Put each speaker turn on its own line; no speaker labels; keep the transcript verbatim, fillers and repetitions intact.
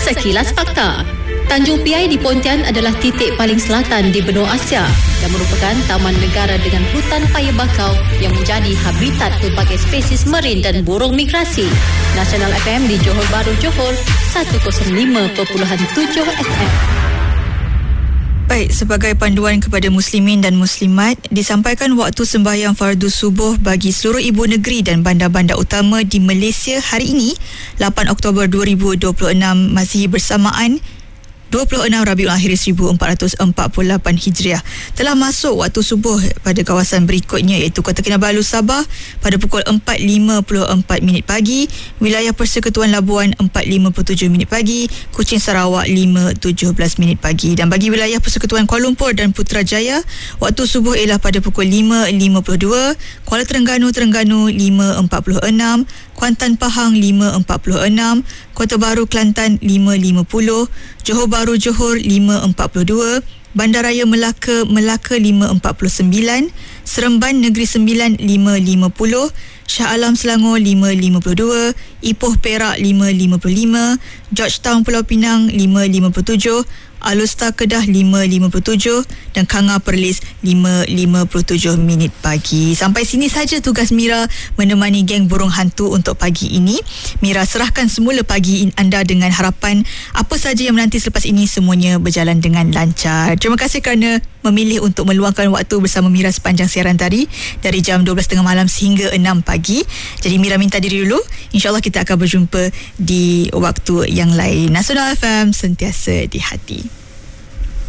Sekilas Fakta. Tanjung Piai di Pontian adalah titik paling selatan di benua Asia dan merupakan taman negara dengan hutan paya bakau yang menjadi habitat pelbagai spesies marin dan burung migrasi. Nasional F M di Johor Bahru, Johor, seratus lima perpuluhan tujuh F M.
Baik, sebagai panduan kepada muslimin dan muslimat, disampaikan waktu sembahyang fardu subuh bagi seluruh ibu negeri dan bandar-bandar utama di Malaysia hari ini, lapan Oktober dua ribu dua puluh enam, Masihi bersamaan dua puluh enam Rabiul Akhir seribu empat ratus empat puluh lapan Hijriah. Telah masuk waktu subuh pada kawasan berikutnya iaitu Kota Kinabalu, Sabah pada pukul empat lima puluh empat minit pagi, wilayah Persekutuan Labuan empat lima puluh tujuh minit pagi, Kuching Sarawak lima tujuh belas minit pagi, dan bagi wilayah Persekutuan Kuala Lumpur dan Putrajaya, waktu subuh ialah pada pukul lima lima puluh dua, Kuala Terengganu Terengganu lima empat puluh enam, Kuantan Pahang lima empat puluh enam, Kota Baru Kelantan lima lima puluh, Johor Bahru Johor lima empat puluh dua, Bandaraya Melaka Melaka lima empat puluh sembilan, Seremban Negeri Sembilan lima lima puluh, Shah Alam Selangor lima lima puluh dua, Ipoh Perak lima lima puluh lima, Georgetown Pulau Pinang lima lima puluh tujuh, Alustar Kedah lima lima puluh tujuh dan Kanga Perlis lima lima puluh tujuh minit pagi. Sampai sini saja tugas Mira menemani geng burung hantu untuk pagi ini. Mira serahkan semula pagi anda dengan harapan apa saja yang menanti selepas ini semuanya berjalan dengan lancar. Terima kasih kerana memilih untuk meluangkan waktu bersama Mira sepanjang siaran tadi dari jam dua belas tiga puluh malam sehingga enam pagi. Jadi Mira minta diri dulu. InsyaAllah kita akan berjumpa di waktu yang lain. Nasional F M, sentiasa di hati.